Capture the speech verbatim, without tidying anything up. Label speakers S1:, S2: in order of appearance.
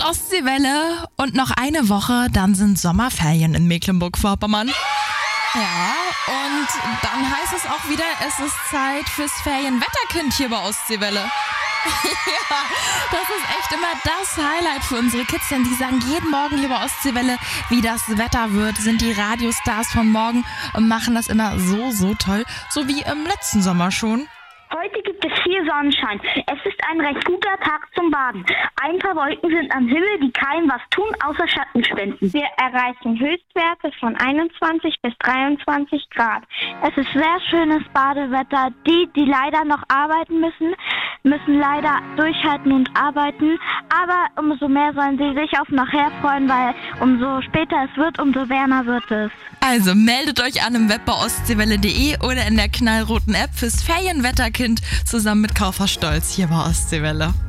S1: Ostseewelle und noch eine Woche, dann sind Sommerferien in Mecklenburg-Vorpommern. Ja, und dann heißt es auch wieder, es ist Zeit fürs Ferienwetterkind hier bei Ostseewelle. Ja, das ist echt immer das Highlight für unsere Kids, denn die sagen jeden Morgen hier bei Ostseewelle, wie das Wetter wird, sind die Radiostars von morgen und machen das immer so, so toll, so wie im letzten Sommer schon.
S2: Heute gibt es viel Sonnenschein. Es ist ein recht guter Tag zum Baden. Ein paar Wolken sind am Himmel, die keinem was tun, außer Schatten spenden. Wir erreichen Höchstwerte von einundzwanzig bis dreiundzwanzig Grad. Es ist sehr schönes Badewetter. Die, die leider noch arbeiten müssen, müssen leider durchhalten und arbeiten. Aber umso mehr sollen sie sich auf nachher freuen, weil umso später es wird, umso wärmer wird es.
S1: Also meldet euch an im Web bei ostseewelle punkt de oder in der knallroten App fürs Ferienwetterkind zusammen mit Kaufhaus Stolz hier bei Ostseewelle.